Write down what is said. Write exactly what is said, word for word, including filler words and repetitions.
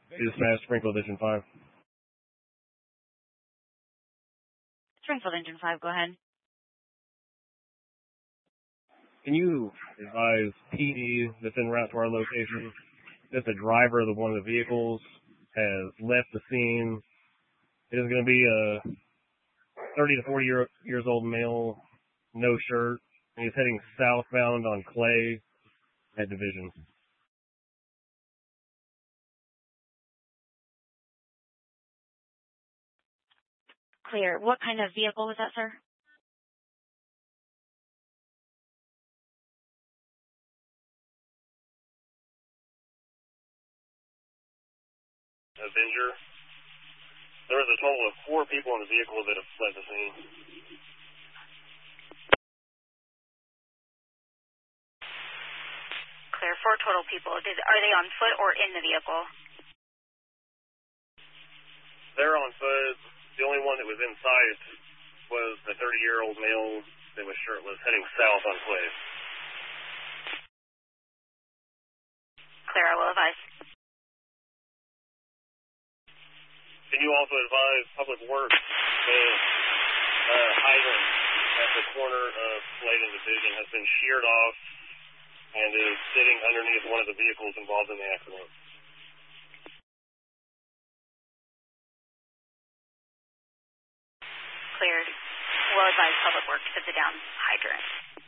Dispatch, Springfield Engine five. Springfield Engine five, go ahead. Can you advise P D that's en route to our location that the driver of the, one of the vehicles has left the scene? It is going to be a thirty to forty year, years old male, no shirt, and he's heading southbound on Clay at Division. Clear. What kind of vehicle was that, sir? Avenger. There was a total of four people in the vehicle that have fled the scene. Clear. Four total people. Did, are they on foot or in the vehicle? They're on foot. The only one that was in sight was the thirty-year-old male that was shirtless heading south on Clay. Clear. I will advise. Can you also advise Public Works the uh, hydrant at the corner of Slade and Division has been sheared off and is sitting underneath one of the vehicles involved in the accident? Cleared. Will advise Public Works to the down hydrant.